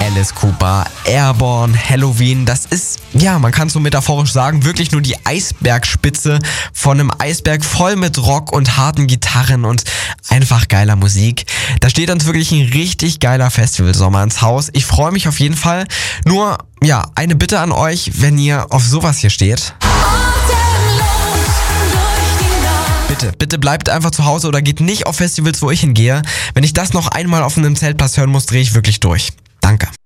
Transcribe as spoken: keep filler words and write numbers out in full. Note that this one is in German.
Alice Cooper, Airborne, Helloween, das ist, ja, man kann es so metaphorisch sagen, wirklich nur die Eisbergspitze von einem Eisberg voll mit Rock und harten Gitarren und einfach geiler Musik. Da steht uns wirklich ein richtig geiler Festivalsommer ins Haus. Ich freue mich auf jeden Fall. Nur, ja, eine Bitte an euch, wenn ihr auf sowas hier steht. Bitte, bitte bleibt einfach zu Hause oder geht nicht auf Festivals, wo ich hingehe. Wenn ich das noch einmal auf einem Zeltplatz hören muss, drehe ich wirklich durch. Danke.